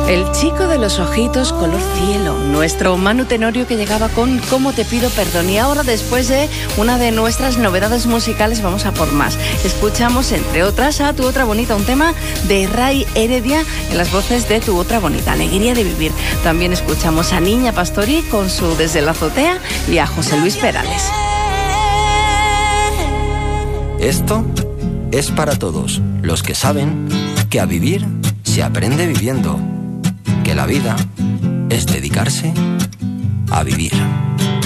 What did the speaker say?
El chico de los ojitos color cielo, nuestro Manu Tenorio que llegaba con Cómo te pido perdón. Y ahora, después de una de nuestras novedades musicales, vamos a por más. Escuchamos, entre otras, a Tu Otra Bonita, un tema de Ray Heredia en las voces de Tu Otra Bonita, Alegría de Vivir. También escuchamos a Niña Pastori con su Desde la Azotea y a José Luis Perales. Esto es para todos los que saben que a vivir se aprende viviendo, que la vida es dedicarse a vivir.